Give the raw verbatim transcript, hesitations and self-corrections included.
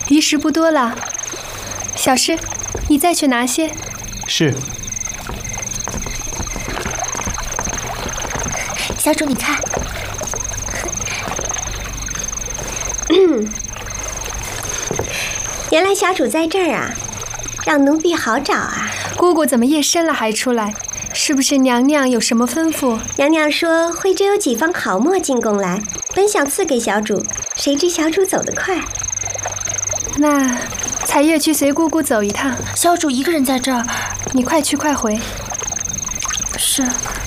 鱼食不多了，小师，你再去拿些。 是。 小主，你看， 原来小主在这儿啊，让奴婢好找啊。 姑姑怎么夜深了还出来？是不是娘娘有什么吩咐？ 娘娘说徽州有几方好墨进贡来，本想赐给小主，谁知小主走得快。 那彩月去随姑姑走一趟。 小主一个人在这儿， 你快去快回。 是。